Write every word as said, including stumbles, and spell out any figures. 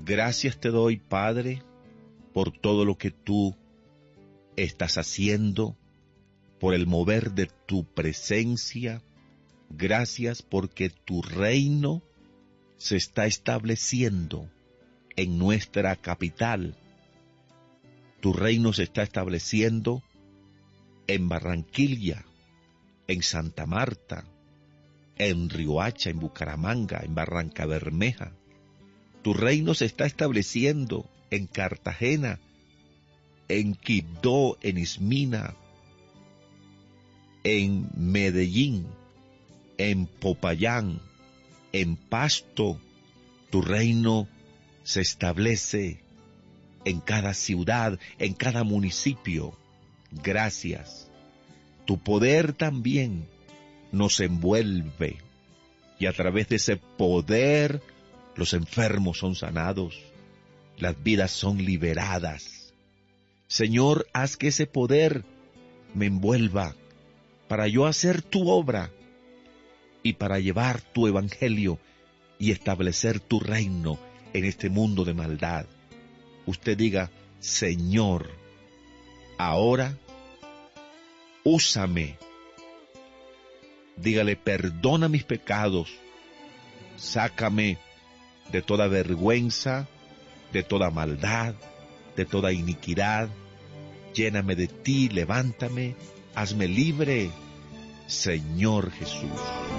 Gracias te doy, Padre, por todo lo que tú estás haciendo, por el mover de tu presencia. Gracias porque tu reino se está estableciendo en nuestra capital. Tu reino se está estableciendo en Barranquilla, en Santa Marta, en Riohacha, en Bucaramanga, en Barrancabermeja. Tu reino se está estableciendo en Cartagena, en Quibdó, en Ismina, en Medellín, en Popayán, en Pasto. Tu reino se establece en cada ciudad, en cada municipio. Gracias. Tu poder también nos envuelve, y a través de ese poder los enfermos son sanados, las vidas son liberadas. Señor, haz que ese poder me envuelva para yo hacer tu obra y para llevar tu evangelio y establecer tu reino en este mundo de maldad. Usted diga: Señor, ahora úsame. Dígale: perdona mis pecados, sácame de toda vergüenza, de toda maldad, de toda iniquidad. Lléname de ti, levántame, hazme libre, Señor Jesús.